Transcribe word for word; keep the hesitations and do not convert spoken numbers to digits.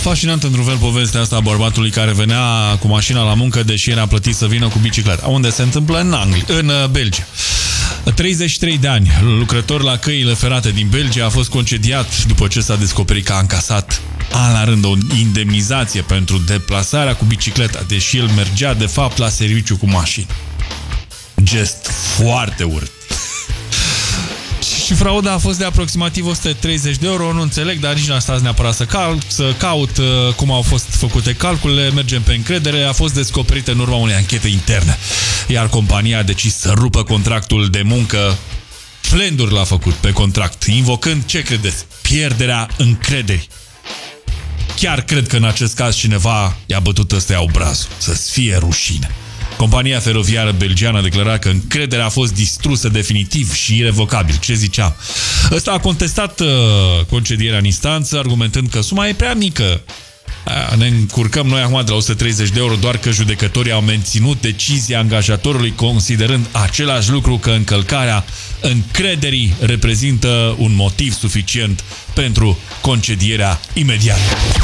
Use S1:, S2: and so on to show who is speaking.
S1: fascinant într-un fel povestea asta a bărbatului care venea cu mașina la muncă, deși era plătit să vină cu bicicleta. Unde se întâmplă? În Anglia, în Belgia. treizeci și trei de ani, lucrător la căile ferate din Belgia, a fost concediat după ce s-a descoperit că a încasat an la rând o indemnizație pentru deplasarea cu bicicleta, deși el mergea de fapt la serviciu cu mașină. Gest foarte urât. Și frauda a fost de aproximativ o sută treizeci de euro, nu înțeleg, dar nici n-a stat neapărat să, cal să caut uh, cum au fost făcute calculele, mergem pe încredere, a fost descoperită în urma unei anchete interne, iar compania a decis să rupă contractul de muncă. Flenduri l-a făcut pe contract, invocând, ce credeți, pierderea încrederii. Chiar cred că în acest caz cineva i-a bătut ăstea obrazul, să-ți fie rușine. Compania feroviară belgiană a declarat că încrederea a fost distrusă definitiv și irevocabil. Ce ziceam? Ăsta a contestat uh, concedierea în instanță, argumentând că suma e prea mică. A, ne încurcăm noi acum de la o sută treizeci de euro doar că judecătorii au menținut decizia angajatorului, considerând același lucru, că încălcarea încrederii reprezintă un motiv suficient pentru concedierea imediată.